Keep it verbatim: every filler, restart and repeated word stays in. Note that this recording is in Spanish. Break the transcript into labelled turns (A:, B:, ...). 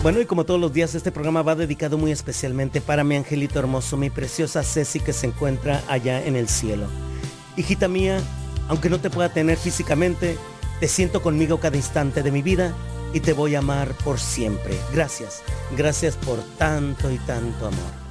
A: Bueno, y como todos los días, este programa va dedicado muy especialmente para mi angelito hermoso, mi preciosa Ceci, que se encuentra allá en el cielo. Hijita mía, aunque no te pueda tener físicamente, te siento conmigo cada instante de mi vida y te voy a amar por siempre. Gracias, gracias por tanto y tanto amor.